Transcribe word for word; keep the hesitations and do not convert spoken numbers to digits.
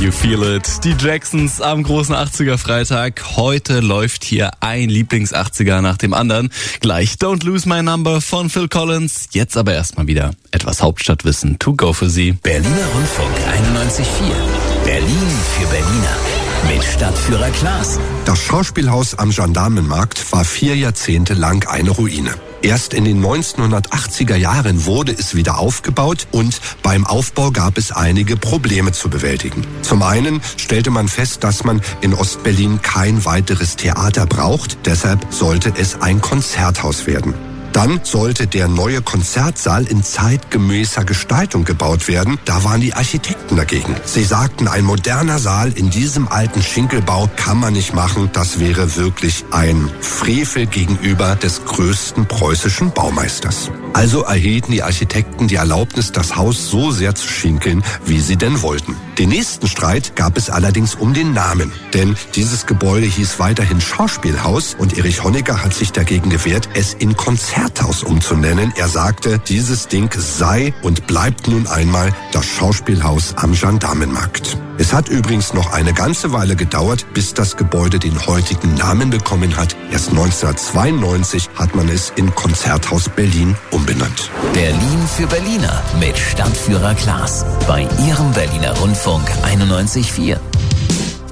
You Feel It? Die Jacksons am großen achtziger-Freitag. Heute läuft hier ein Lieblings-achtziger nach dem anderen. Gleich Don't Lose My Number von Phil Collins. Jetzt aber erstmal wieder etwas Hauptstadtwissen to go für Sie. Berliner Rundfunk einundneunzig Komma vier. Berlin für Berliner. Mit Stadtführer Klaas. Das Schauspielhaus am Gendarmenmarkt war vier Jahrzehnte lang eine Ruine. Erst in den neunzehnhundertachtziger Jahren wurde es wieder aufgebaut und beim Aufbau gab es einige Probleme zu bewältigen. Zum einen stellte man fest, dass man in Ostberlin kein weiteres Theater braucht, deshalb sollte es ein Konzerthaus werden. Dann sollte der neue Konzertsaal in zeitgemäßer Gestaltung gebaut werden. Da waren die Architekten dagegen. Sie sagten, ein moderner Saal in diesem alten Schinkelbau kann man nicht machen. Das wäre wirklich ein Frevel gegenüber des größten preußischen Baumeisters. Also erhielten die Architekten die Erlaubnis, das Haus so sehr zu schinkeln, wie sie denn wollten. Den nächsten Streit gab es allerdings um den Namen. Denn dieses Gebäude hieß weiterhin Schauspielhaus und Erich Honecker hat sich dagegen gewehrt, es in Konzerthaus umzunennen. Er sagte, dieses Ding sei und bleibt nun einmal das Schauspielhaus am Gendarmenmarkt. Es hat übrigens noch eine ganze Weile gedauert, bis das Gebäude den heutigen Namen bekommen hat. Erst neunzehnhundertzweiundneunzig hat man es in Konzerthaus Berlin umbenannt. Berlin für Berliner mit Stadtführer Klaas. Bei Ihrem Berliner Rundfunk einundneunzig Komma vier.